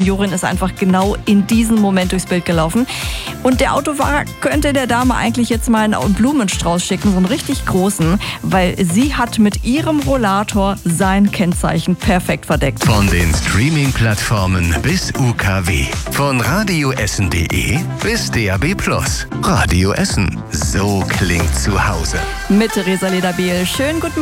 Seniorin ist einfach genau in diesem Moment durchs Bild gelaufen. Und der Autofahrer könnte der Dame eigentlich jetzt mal einen Blumenstrauß schicken, so einen richtig großen, weil sie hat mit ihrem Rollator sein Kennzeichen perfekt verdeckt. Von den Streaming-Plattformen bis UKW. Von radioessen.de bis DAB+. Radio Essen. So klingt zu Hause. Mit Theresa Lederbiel. Schönen guten